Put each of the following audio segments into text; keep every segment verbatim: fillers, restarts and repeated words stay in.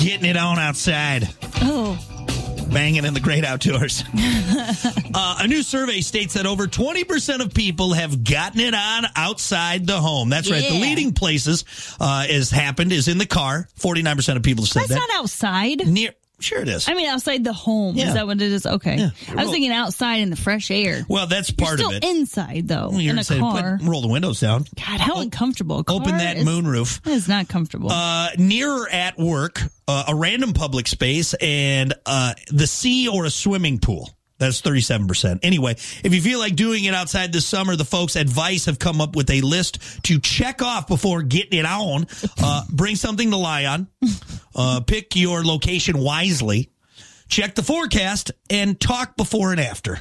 Getting it on outside. Oh. Banging in the great outdoors. uh, a new survey states that over twenty percent of people have gotten it on outside the home. That's yeah. right. The leading places uh, is happened is in the car. forty-nine percent of people have said That's that. That's not outside. Near. Sure it is. I mean, outside the home. Yeah. Is that what it is? Okay. Yeah. I was thinking outside in the fresh air. Well, that's part You're of still it. inside, though, Well, you're in a inside, car. Put, roll the windows down. God, how o- uncomfortable. A car Open that is, moonroof. It's not comfortable. Uh, near or at work, uh, a random public space, and uh, the sea or a swimming pool. That's thirty-seven percent. Anyway, if you feel like doing it outside this summer, the folks at Vice have come up with a list to check off before getting it on. Uh, bring something to lie on. Uh, pick your location wisely. Check the forecast and talk before and after.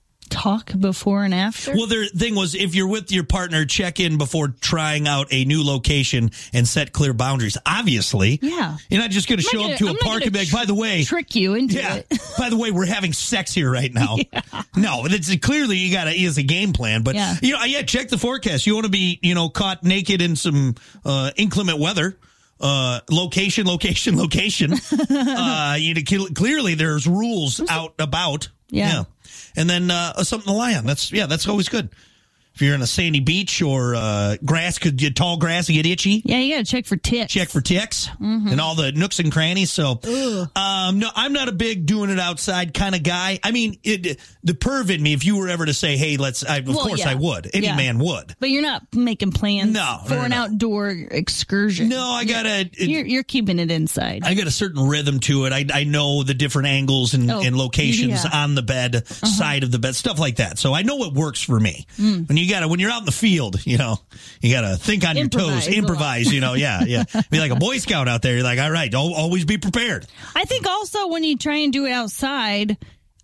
Talk before and after? Well, their thing was, if you're with your partner, check in before trying out a new location and set clear boundaries. Obviously. Yeah. You're not just going to show gonna, up to I'm a park and be like, by the way. Trick you into yeah, it. By the way, we're having sex here right now. Yeah. No, it's clearly you got to, it's a game plan. But, yeah. you know, yeah, check the forecast. You want to be, you know, caught naked in some uh, inclement weather. Uh, location, location, location. uh, you know, clearly there's rules out about. Yeah. yeah. And then uh, something to lie on. That's yeah, that's always good. If you're on a sandy beach or uh, grass, could get tall grass and get itchy. Yeah, you got to check for ticks. Check for ticks mm-hmm. and all the nooks and crannies. So, um, no, I'm not a big doing it outside kind of guy. I mean, it, the perv in me, if you were ever to say, hey, let's, I, of well, course yeah. I would. Any yeah. man would. But you're not making plans no, for no, no, an no. outdoor excursion. No, I got to. You're, you're keeping it inside. I got a certain rhythm to it. I, I know the different angles and, oh, and locations yeah. on the bed, uh-huh. side of the bed, stuff like that. So I know what works for me. Mm. When you got to, when you're out in the field, you know, you got to think on improvise your toes, improvise, you know, yeah, yeah. Be like a Boy Scout out there. You're like, all right, always be prepared. I think also when you try and do it outside,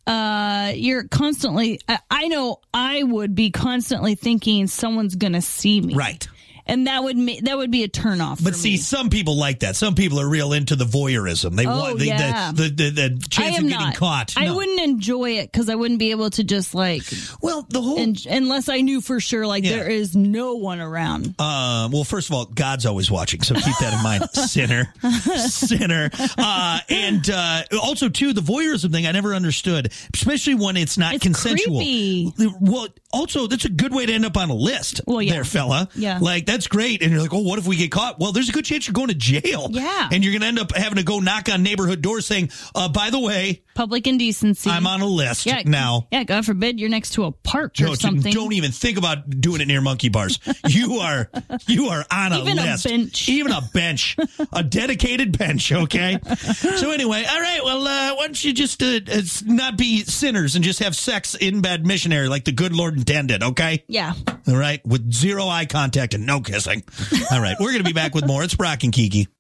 uh, you're constantly, I, I know I would be constantly thinking someone's going to see me. Right. And that would ma- that would be a turnoff. But for see, me. some people like that. Some people are real into the voyeurism. They oh, want the, yeah. the, the, the, the chance of getting not. caught. I no. wouldn't enjoy it because I wouldn't be able to just like. Well, the whole en- unless I knew for sure, like yeah. there is no one around. Uh, well, first of all, God's always watching, so keep that in mind, sinner, sinner. Uh, and uh, also, too, the voyeurism thing I never understood, especially when it's not it's consensual. Creepy. Well, also, that's a good way to end up on a list. Well, yeah. there, fella. Yeah, like that's great. And you're like, oh, what if we get caught? Well, there's a good chance you're going to jail. Yeah, and you're going to end up having to go knock on neighborhood doors saying, uh, by the way, public indecency. I'm on a list yeah, now. Yeah, God forbid you're next to a park Joe, or something. Don't even think about doing it near monkey bars. You are you are on a even list. a bench. Even a bench. A dedicated bench, okay? So anyway, all right, well, uh, why don't you just uh, not be sinners and just have sex in bed missionary like the good Lord intended, okay? Yeah. All right, with zero eye contact and no kissing. All right, we're going to be back with more. It's Brock and Kiki.